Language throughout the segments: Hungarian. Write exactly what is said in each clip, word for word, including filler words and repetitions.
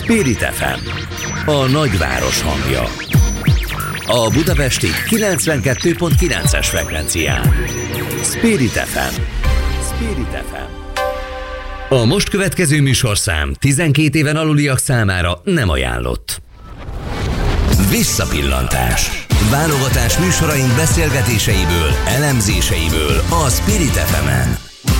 Spirit ef em, a nagyváros hangja. A budapesti kilencvenkettő pont kilences frekvencián. Spirit ef em. Spirit ef em. A most következő műsorszám tizenkét éven aluliak számára nem ajánlott. Visszapillantás. Válogatás műsoraink beszélgetéseiből, elemzéseiből a Spirit ef emen.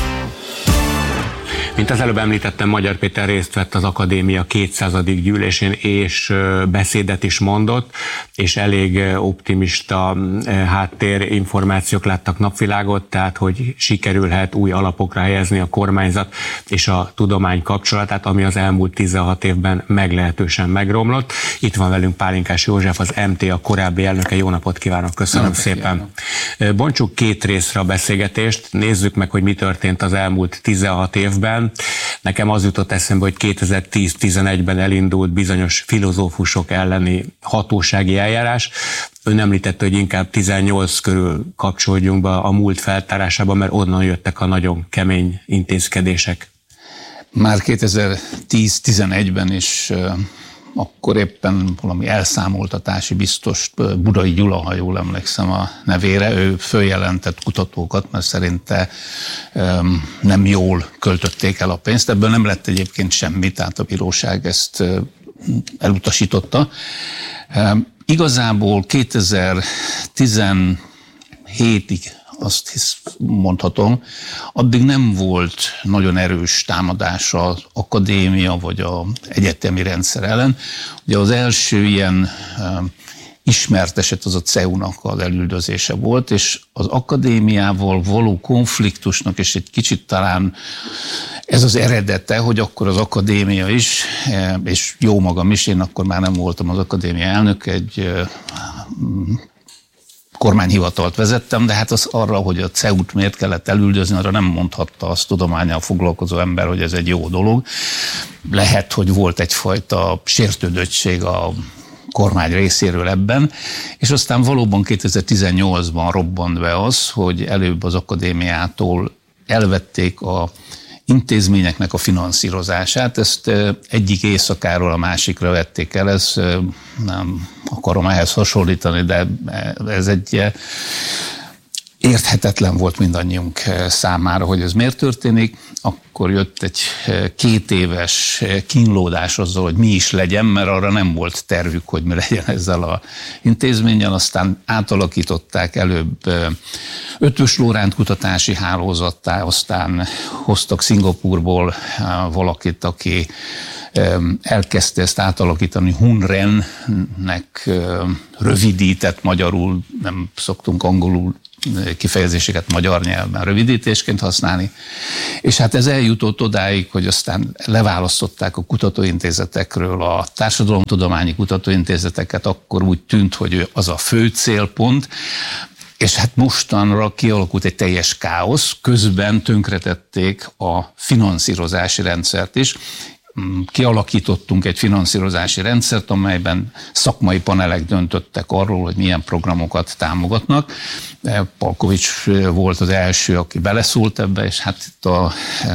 Mint az előbb említettem, Magyar Péter részt vett az akadémia kétszázadik gyűlésén, és beszédet is mondott, és elég optimista háttérinformációk láttak napvilágot, tehát hogy sikerülhet új alapokra helyezni a kormányzat és a tudomány kapcsolatát, ami az elmúlt tizenhat évben meglehetősen megromlott. Itt van velünk Pálinkás József, az em té á korábbi elnöke. Jó napot kívánok, köszönöm Napot szépen. Kívánok. Bontsuk két részre a beszélgetést, nézzük meg, hogy mi történt az elmúlt tizenhat évben. Nekem az jutott eszembe, hogy kétezer-tíz-tizenegyben elindult bizonyos filozófusok elleni hatósági eljárás. Ön említette, hogy inkább tizennyolc körül kapcsolódjunk be a múlt feltárásába, mert onnan jöttek a nagyon kemény intézkedések. Már kétezer-tíz-tizenegyben is akkor éppen valami elszámoltatási biztos, Budai Gyula, ha jól emlékszem a nevére, ő följelentett kutatókat, mert szerinte um, nem jól költötték el a pénzt. Ebből nem lett egyébként semmi, tehát a bíróság ezt uh, elutasította. Um, igazából kétezer-tizenhétig azt hisz, mondhatom, addig nem volt nagyon erős támadás az akadémia vagy az egyetemi rendszer ellen. Ugye az első ilyen uh, ismert eset az a cé e u-nak az elüldözése volt, és az akadémiával való konfliktusnak, és egy kicsit talán ez az eredete, hogy akkor az akadémia is, és jó magam is, én akkor már nem voltam az akadémia elnök, egy uh, kormányhivatalt vezettem, de hát az arra, hogy a cé e u-t miért kellett elüldözni, arra nem mondhatta azt tudománnyal foglalkozó ember, hogy ez egy jó dolog. Lehet, hogy volt egyfajta sértődöttség a kormány részéről ebben, és aztán valóban kétezer-tizennyolcban robbant be az, hogy előbb az akadémiától elvették a intézményeknek a finanszírozását, ezt egyik éjszakáról a másikra vették el, ez nem akarom ehhez hasonlítani, de ez egy érthetetlen volt mindannyiunk számára, hogy ez miért történik. Akkor jött egy két éves kínlódás azzal, hogy mi is legyen, mert arra nem volt tervük, hogy mi legyen ezzel az intézménnyel. Aztán átalakították előbb Ötvös Loránd kutatási hálózattá, aztán hoztak Szingapúrból valakit, aki elkezdte ezt átalakítani Hunrennek rövidített magyarul, nem szoktunk angolul kifejezéseket magyar nyelven rövidítésként használni. És hát ez eljutott odáig, hogy aztán leválasztották a kutatóintézetekről a társadalomtudományi kutatóintézeteket, akkor úgy tűnt, hogy az a fő célpont, és hát mostanra kialakult egy teljes káosz, közben tönkretették a finanszírozási rendszert is. Kialakítottunk egy finanszírozási rendszert, amelyben szakmai panelek döntöttek arról, hogy milyen programokat támogatnak. Palkovics volt az első, aki beleszólt ebbe, és hát itt a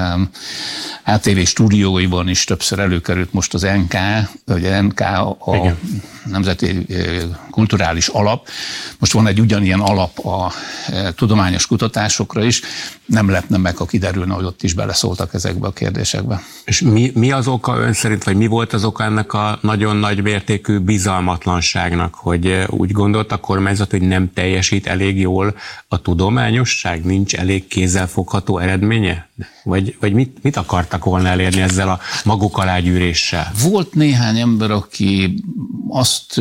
á té vé stúdióiban is többször előkerült most az en ká, ugye en ká a Igen. Nemzeti Kulturális Alap. Most van egy ugyanilyen alap a tudományos kutatásokra is. Nem lepne meg, ha kiderülne, hogy ott is beleszóltak ezekbe a kérdésekbe. És mi, mi az oka ön szerint, vagy mi volt az oka ennek a nagyon nagy mértékű bizalmatlanságnak, hogy úgy gondolt a kormányzat, hogy nem teljesít elég jól a tudományosság, nincs elég kézzelfogható eredménye? Vagy, vagy mit, mit akartak volna elérni ezzel a maguk alá gyűréssel? Volt néhány ember, aki azt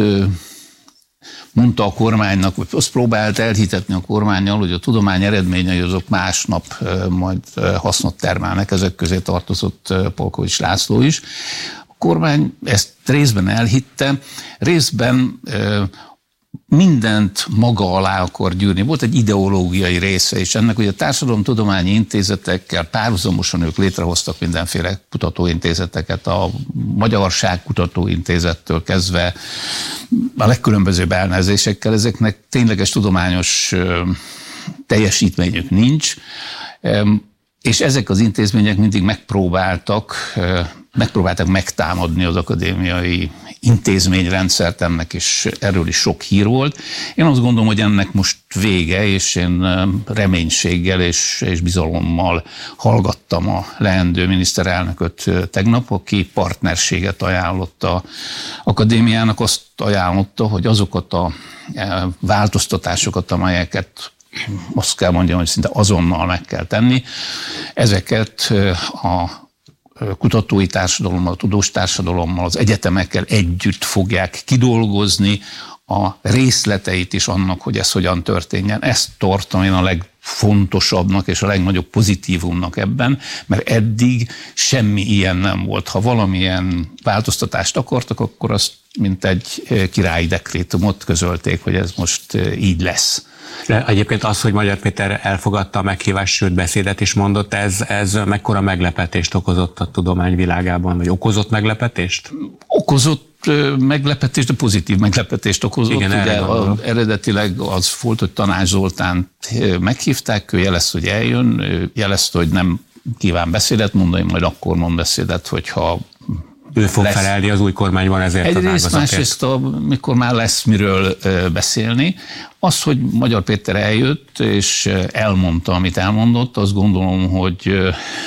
mondta a kormánynak, vagy azt próbált elhitetni a kormánnyal, hogy a tudomány eredményei azok másnap majd hasznot termelnek, ezek közé tartozott Palkovics László is. A kormány ezt részben elhitte, részben mindent maga alá akar gyűrni. Volt egy ideológiai része is ennek, hogy a társadalomtudományi intézetekkel párhuzamosan ők létrehoztak mindenféle kutatóintézeteket, a Magyarság Kutatóintézettől kezdve a legkülönbözőbb elnevezésekkel, ezeknek tényleges tudományos teljesítményük nincs, és ezek az intézmények mindig megpróbáltak megpróbálták megtámadni az akadémiai intézményrendszert, ennek is erről is sok hír volt. Én azt gondolom, hogy ennek most vége, és én reménységgel és, és bizalommal hallgattam a leendő miniszterelnököt tegnap, aki partnerséget ajánlott az akadémiának, azt ajánlotta, hogy azokat a változtatásokat, amelyeket azt kell mondjam, hogy szinte azonnal meg kell tenni, ezeket a kutatói társadalommal, a tudós társadalommal, az egyetemekkel együtt fogják kidolgozni a részleteit is annak, hogy ez hogyan történjen. Ezt tartom én a legfontosabbnak és a legnagyobb pozitívumnak ebben, mert eddig semmi ilyen nem volt. Ha valamilyen változtatást akartak, akkor azt mint egy királyi dekrétumot közölték, hogy ez most így lesz. De egyébként az, hogy Magyar Péter elfogadta a meghívást, sőt beszédet is mondott, ez, ez mekkora meglepetést okozott a tudomány világában, vagy okozott meglepetést? Okozott meglepetést, de pozitív meglepetést okozott. Igen, ugye a, eredetileg az volt, hogy Tanács Zoltánt meghívták, ő jelezte, hogy eljön, ő jelezte, hogy nem kíván beszédet mondani, majd akkor mond beszédet, hogyha ő fog lesz. Felelni az új kormányban ezért az ágazatért. Egyrészt, másrészt, mikor már lesz miről beszélni. Az, hogy Magyar Péter eljött és elmondta, amit elmondott, azt gondolom, hogy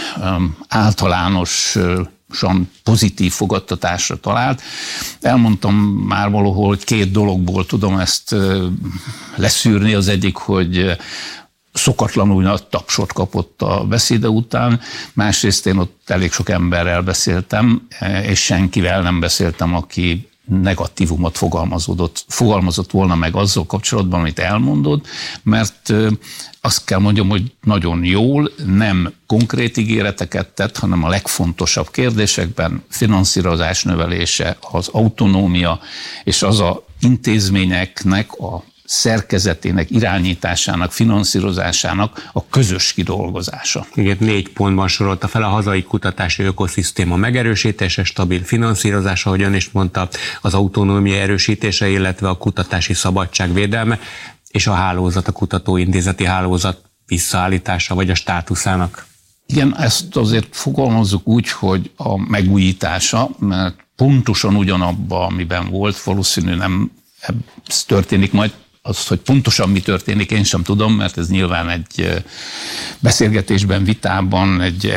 általánosan pozitív fogadtatásra talált. Elmondtam már valahol, hogy két dologból tudom ezt leszűrni. Az egyik, hogy szokatlanul nagy tapsot kapott a beszéde után, másrészt én ott elég sok emberrel beszéltem, és senkivel nem beszéltem, aki negatívumot fogalmazódott, fogalmazott volna meg azzal kapcsolatban, amit elmondott, mert azt kell mondjam, hogy nagyon jól, nem konkrét ígéreteket tett, hanem a legfontosabb kérdésekben finanszírozás növelése, az autonómia és az a intézményeknek a szerkezetének, irányításának, finanszírozásának a közös kidolgozása. Igen, négy pontban sorolta fel: a hazai kutatási ökoszisztéma megerősítése, stabil finanszírozása, ahogy ön is mondta, az autonómia erősítése, illetve a kutatási szabadság védelme, és a hálózat, a kutatóintézeti hálózat visszaállítása, vagy a státuszának. Igen, ezt azért fogalmazzuk úgy, hogy a megújítása, mert pontosan ugyanabban, amiben volt, valószínű nem ez történik majd. Az, hogy pontosan mi történik, én sem tudom, mert ez nyilván egy beszélgetésben, vitában, egy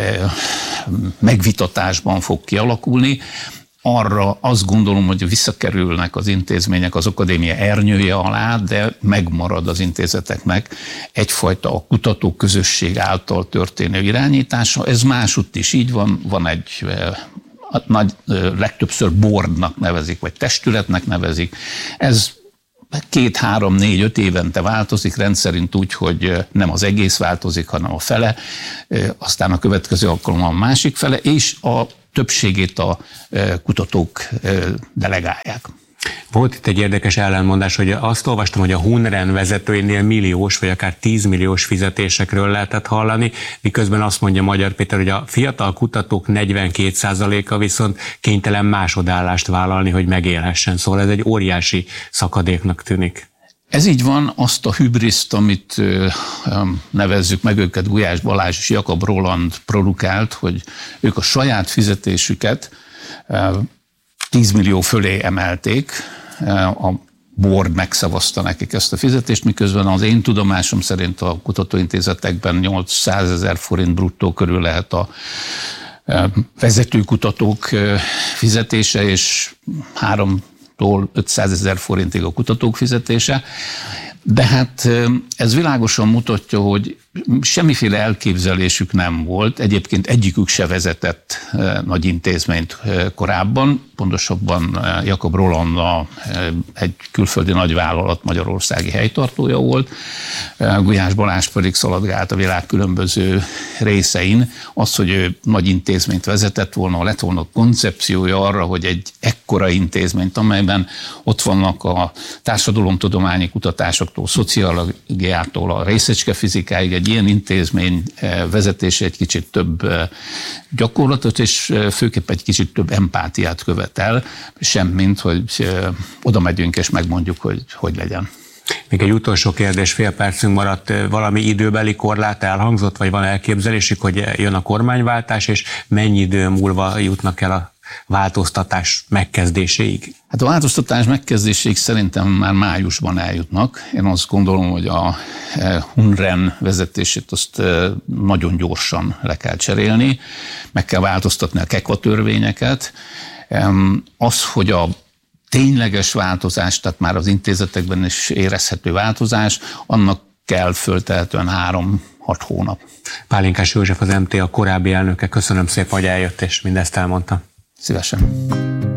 megvitatásban fog kialakulni. Arra azt gondolom, hogy visszakerülnek az intézmények az akadémia ernyője alá, de megmarad az intézeteknek egyfajta a kutatóközösség által történő irányítása. Ez másutt is így van, van egy nagy, legtöbbször boardnak nevezik, vagy testületnek nevezik. Ez két, három, négy, öt évente változik, rendszerint úgy, hogy nem az egész változik, hanem a fele, aztán a következő alkalommal a másik fele, és a többségét a kutatók delegálják. Volt itt egy érdekes ellenmondás, hogy azt olvastam, hogy a Hunren vezetőinél milliós vagy akár tízmilliós fizetésekről lehetett hallani, miközben azt mondja Magyar Péter, hogy a fiatal kutatók negyvenkét százaléka viszont kénytelen másodállást vállalni, hogy megélhessen. Szóval ez egy óriási szakadéknak tűnik. Ez így van, azt a hübriszt, amit nevezzük meg őket, Gulyás Balázs és Jakab Roland produkált, hogy ők a saját fizetésüket tíz millió fölé emelték, a board megszavazta nekik ezt a fizetést, miközben az én tudomásom szerint a kutatóintézetekben nyolcszázezer forint bruttó körül lehet a vezetőkutatók fizetése, és háromtól ötszázezer forintig a kutatók fizetése. De hát ez világosan mutatja, hogy semmiféle elképzelésük nem volt, egyébként egyikük se vezetett nagy intézményt korábban, pontosabban Jakab Roland egy külföldi nagyvállalat magyarországi helytartója volt, Gulyás Balázs pedig szaladgált a világ különböző részein. Az, hogy ő nagy intézményt vezetett volna, lett volna koncepciója arra, hogy egy ekkora intézményt, amelyben ott vannak a társadalomtudományi kutatásoktól, szociológiától, a részecskefizikáig, egy ilyen intézmény vezetése egy kicsit több gyakorlatot, és főképp egy kicsit több empátiát követel, semmint, hogy oda megyünk és megmondjuk, hogy hogy legyen. Még egy utolsó kérdés, fél percünk maradt, valami időbeli korlát elhangzott, vagy van elképzelésük, hogy jön a kormányváltás, és mennyi idő múlva jutnak el a változtatás megkezdéséig? Hát a változtatás megkezdéséig szerintem már májusban eljutnak. Én azt gondolom, hogy a Hunren vezetését azt nagyon gyorsan le kell cserélni, meg kell változtatni a KEKA törvényeket. Az, hogy a tényleges változás, tehát már az intézetekben is érezhető változás, annak kell föltehetően három-hat hónap. Pálinkás József, az em té á korábbi elnöke, köszönöm szépen, hogy eljött és mindezt elmondta. Szívesen.